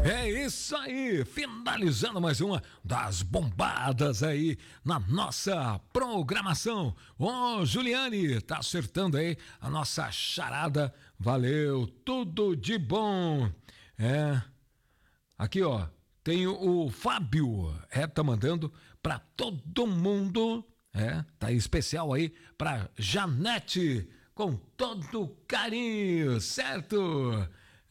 É isso aí, finalizando mais uma das bombadas aí na nossa programação. Ô, Juliane, tá acertando aí a nossa charada. Valeu, tudo de bom. Aqui ó, tem o Fábio, tá mandando pra todo mundo, tá aí especial aí pra Janete, com todo carinho, certo?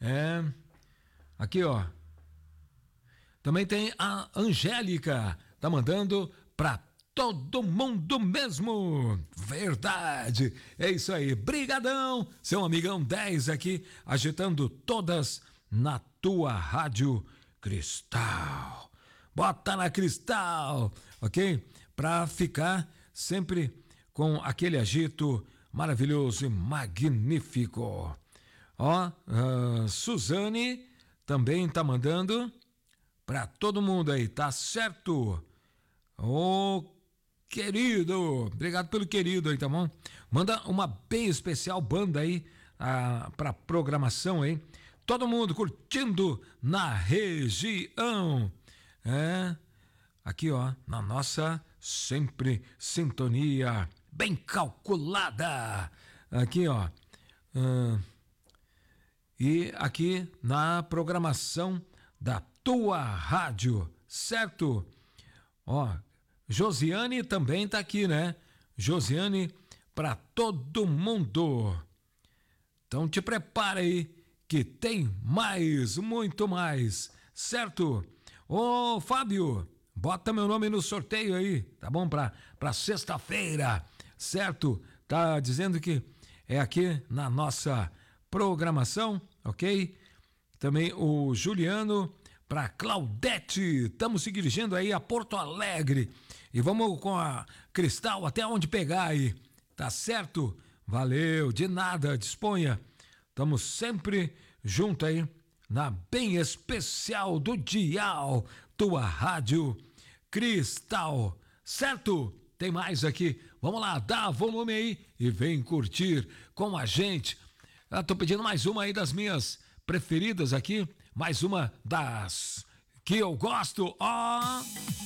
Aqui ó, também tem a Angélica, tá mandando pra todo mundo mesmo. Verdade, é isso aí. Brigadão, seu amigão 10 aqui, agitando todas na tua Rádio Cristal. Bota na Cristal, ok? Pra ficar sempre com aquele agito maravilhoso e magnífico. Ó, Suzane também tá mandando pra todo mundo aí, tá certo? Ô, querido, obrigado pelo querido aí, tá bom? Manda uma bem especial banda aí pra programação aí. Todo mundo curtindo na região. Aqui ó, na nossa sempre sintonia bem calculada. Aqui ó, e aqui na programação da tua rádio, certo? Ó, Josiane também tá aqui, né? Josiane pra todo mundo. Então te prepara aí que tem mais, muito mais, certo? Ô, Fábio, bota meu nome no sorteio aí, tá bom? Pra sexta-feira, certo? Tá dizendo que é aqui na nossa programação, ok? Também o Juliano para Claudete, estamos se dirigindo aí a Porto Alegre e vamos com a Cristal até onde pegar aí, tá certo? Valeu, de nada, disponha, estamos sempre junto aí na bem especial do dial, tua Rádio Cristal, certo? Tem mais aqui, vamos lá, dá volume aí e vem curtir com a gente. Tô pedindo mais uma aí das minhas preferidas aqui, mais uma das que eu gosto, ó.